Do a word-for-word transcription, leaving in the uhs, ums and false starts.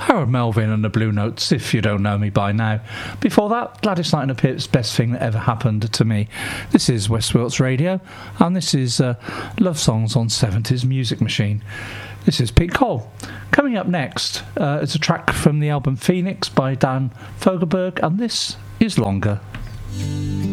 Harold Melvin and the Blue Notes, if you don't know me by now. Before that, Gladys Knight and the Pips, Best Thing That Ever Happened to Me. This is West Wilts Radio, and this is uh, Love Songs on seventies Music Machine. This is Pete Cole. Coming up next uh, is a track from the album Phoenix by Dan Fogelberg, and this is Longer.